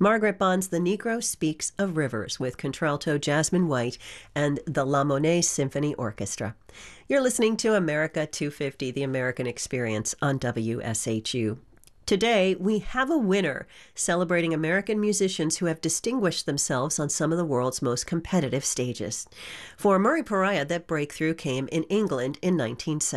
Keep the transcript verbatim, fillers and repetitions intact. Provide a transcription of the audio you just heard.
Margaret Bond's The Negro Speaks of Rivers with contralto Jasmine White and the La Monnaie Symphony Orchestra. You're listening to America two fifty, The American Experience on W S H U. Today, we have a winner celebrating American musicians who have distinguished themselves on some of the world's most competitive stages. For Murray Pariah, that breakthrough came in England in nineteen seventy.